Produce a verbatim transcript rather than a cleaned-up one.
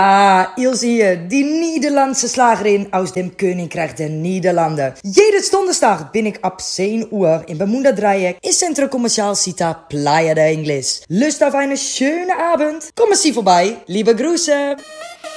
Ah, Ilse hier, die Nederlandse Slagerin aus dem Königreich der Niederlanden. Jedes Donderstag bin ich ab zehn Uhr im Bermuda-Dreieck im Centro Comercial Cita Playa de Ingles. Lust auf eine schöne Abend? Kommen Sie vorbei, liebe Grüße!